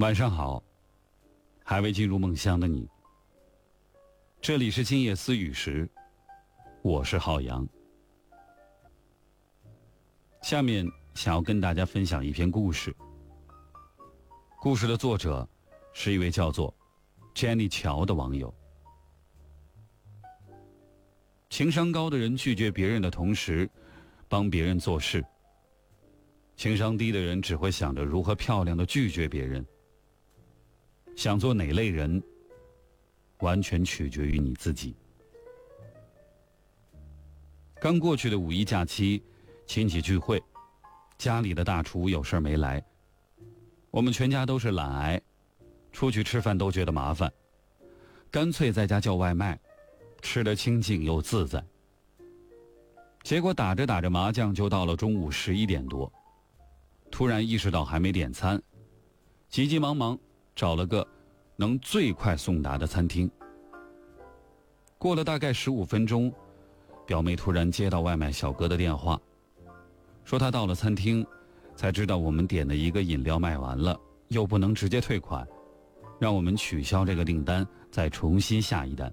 晚上好，还未进入梦乡的你。这里是今夜思雨时，我是浩洋。下面想要跟大家分享一篇故事。故事的作者是一位叫做 Jenny 乔的网友。情商高的人拒绝别人的同时，帮别人做事；情商低的人只会想着如何漂亮地拒绝别人。想做哪类人，完全取决于你自己。刚过去的五一假期，亲戚聚会，家里的大厨有事没来，我们全家都是懒癌，出去吃饭都觉得麻烦，干脆在家叫外卖，吃得清静又自在。结果打着打着麻将就到了中午11点多，突然意识到还没点餐，急急忙忙找了个能最快送达的餐厅。过了大概15分钟，表妹突然接到外卖小哥的电话，说他到了餐厅，才知道我们点的一个饮料卖完了，又不能直接退款，让我们取消这个订单，再重新下一单。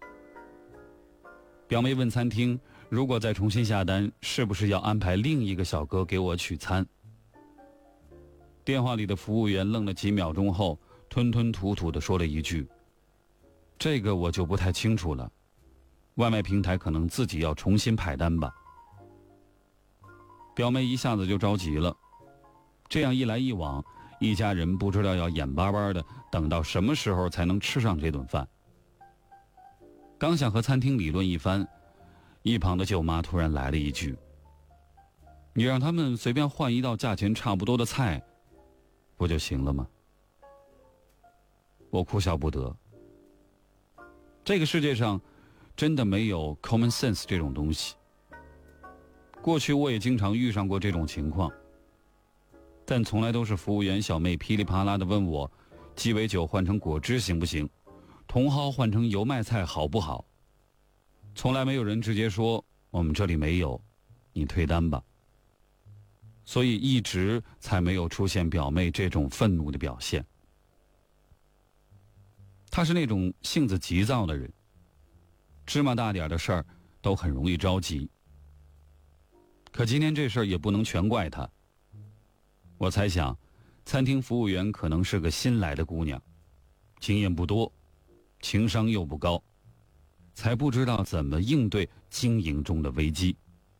表妹问餐厅，如果再重新下单，是不是要安排另一个小哥给我取餐？电话里的服务员愣了几秒钟后，吞吞吐吐地说了一句：“这个我就不太清楚了，外卖平台可能自己要重新排单吧。”表妹一下子就着急了，这样一来一往，一家人不知道要眼巴巴的等到什么时候才能吃上这顿饭。刚想和餐厅理论一番，一旁的舅妈突然来了一句：“你让他们随便换一道价钱差不多的菜不就行了吗？”我哭笑不得。这个世界上真的没有 common sense 这种东西。过去我也经常遇上过这种情况，但从来都是服务员小妹噼里啪啦的问我，鸡尾酒换成果汁行不行，茼蒿换成油麦菜好不好，从来没有人直接说我们这里没有，你退单吧。所以一直才没有出现表妹这种愤怒的表现。她是那种性子急躁的人，芝麻大点的事儿都很容易着急。可今天这事儿也不能全怪她。我猜想，餐厅服务员可能是个新来的姑娘，经验不多，情商又不高，才不知道怎么应对经营中的危机。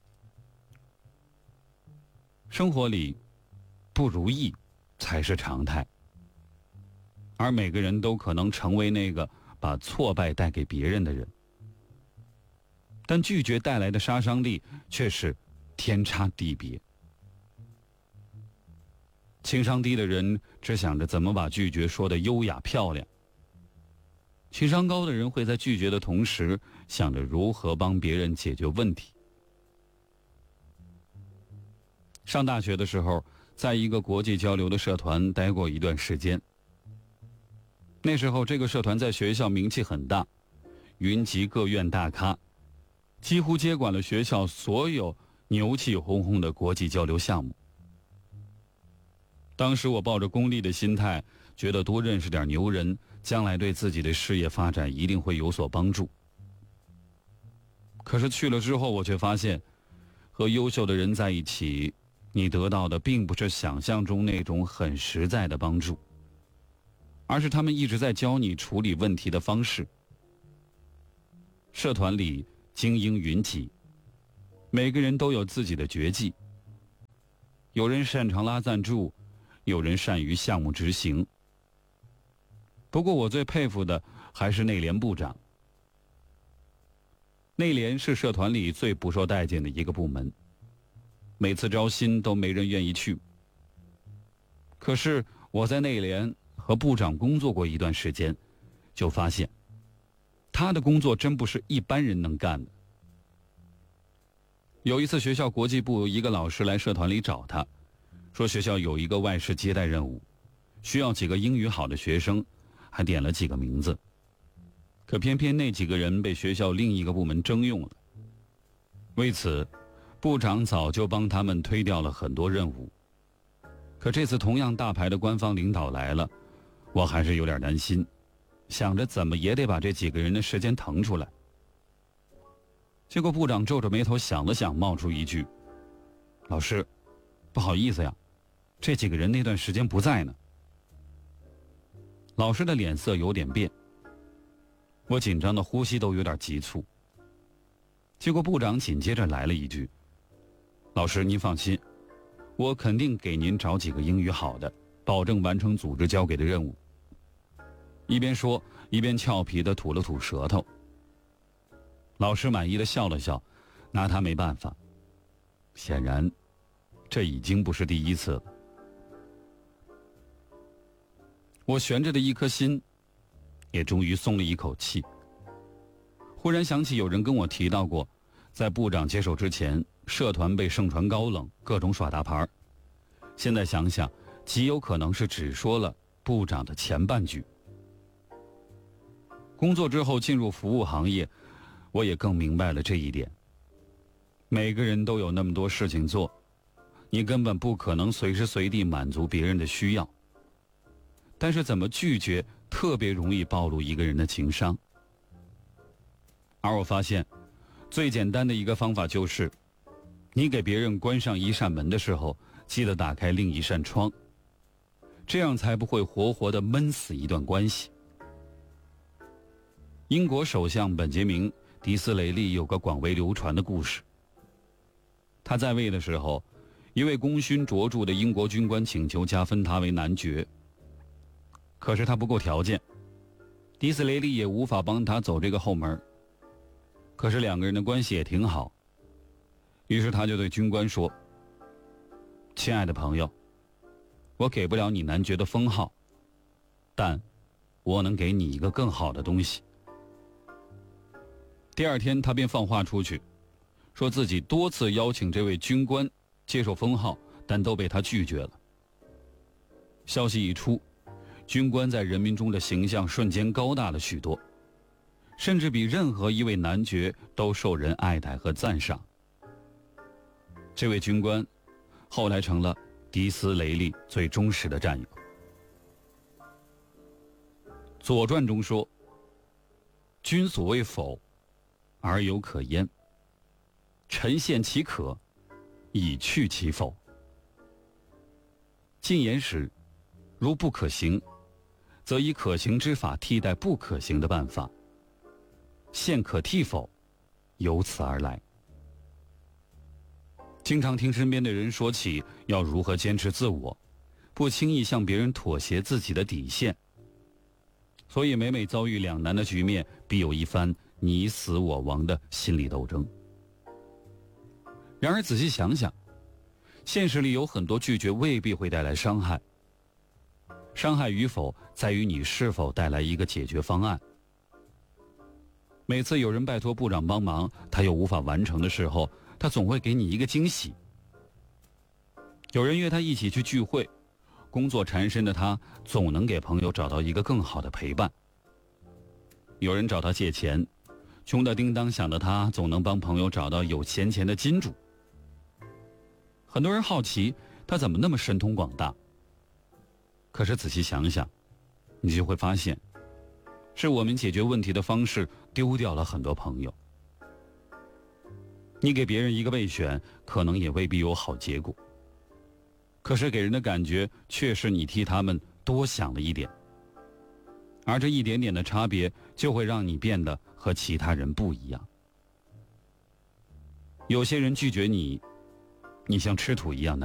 生活里，不如意才是常态，而每个人都可能成为那个把挫败带给别人的人。但拒绝带来的杀伤力却是天差地别。情商低的人只想着怎么把拒绝说得优雅漂亮，情商高的人会在拒绝的同时想着如何帮别人解决问题。上大学的时候，在一个国际交流的社团待过一段时间。那时候这个社团在学校名气很大，云集各院大咖，几乎接管了学校所有牛气哄哄的国际交流项目。当时我抱着功利的心态，觉得多认识点牛人，将来对自己的事业发展一定会有所帮助。可是去了之后，我却发现，和优秀的人在一起，你得到的并不是想象中那种很实在的帮助，而是他们一直在教你处理问题的方式。社团里精英云集，每个人都有自己的绝技，有人擅长拉赞助，有人善于项目执行。不过我最佩服的还是内联部长。内联是社团里最不受待见的一个部门，每次招新都没人愿意去。可是我在内联和部长工作过一段时间，就发现他的工作真不是一般人能干的。有一次学校国际部一个老师来社团里找他，说学校有一个外事接待任务，需要几个英语好的学生，还点了几个名字。可偏偏那几个人被学校另一个部门征用了。为此，部长早就帮他们推掉了很多任务。可这次同样大牌的官方领导来了， 我还是有点担心，想着怎么也得把这几个人的时间腾出来。结果部长皱着眉头想了想，冒出一句：“老师，不好意思呀，这几个人那段时间不在呢。”老师的脸色有点变，我紧张的呼吸都有点急促。结果部长紧接着来了一句：“老师您放心，我肯定给您找几个英语好的，保证完成组织交给的任务。”一边说一边俏皮地吐了吐舌头。老师满意地笑了笑，拿他没办法。显然这已经不是第一次了。我悬着的一颗心也终于松了一口气。忽然想起有人跟我提到过，在部长接手之前，社团被盛传高冷，各种耍大牌。现在想想，极有可能是只说了部长的前半句。工作之后进入服务行业，我也更明白了这一点。每个人都有那么多事情做，你根本不可能随时随地满足别人的需要。但是怎么拒绝，特别容易暴露一个人的情商。而我发现，最简单的一个方法就是，你给别人关上一扇门的时候，记得打开另一扇窗，这样才不会活活地闷死一段关系。英国首相本杰明·迪斯雷利有个广为流传的故事。他在位的时候，一位功勋卓著的英国军官请求加封他为男爵，可是他不够条件，迪斯雷利也无法帮他走这个后门。可是两个人的关系也挺好，于是他就对军官说：“亲爱的朋友，我给不了你男爵的封号，但我能给你一个更好的东西。”第二天他便放话出去，说自己多次邀请这位军官接受封号，但都被他拒绝了。消息一出，军官在人民中的形象瞬间高大了许多，甚至比任何一位男爵都受人爱戴和赞赏。这位军官后来成了迪斯雷利最忠实的战友。左传中说：“君所谓否，而有可焉；臣献其可，以去其否。”进言时，如不可行，则以可行之法替代不可行的办法。现可替否，由此而来。经常听身边的人说起要如何坚持自我，不轻易向别人妥协自己的底线，所以每每遭遇两难的局面，必有一番你死我亡的心理斗争。然而仔细想想，现实里有很多拒绝未必会带来伤害，伤害与否在于你是否带来一个解决方案。每次有人拜托部长帮忙，他又无法完成的时候，他总会给你一个惊喜。有人约他一起去聚会，工作缠身的他总能给朋友找到一个更好的陪伴。有人找他借钱，穷得叮当响的他总能帮朋友找到有闲钱的金主。很多人好奇他怎么那么神通广大，可是仔细想想，你就会发现，是我们解决问题的方式丢掉了很多朋友。你给别人一个备选，可能也未必有好结果，可是给人的感觉却是你替他们多想了一点，而这一点点的差别就会让你变得和其他人不一样。有些人拒绝你，你像吃土一样难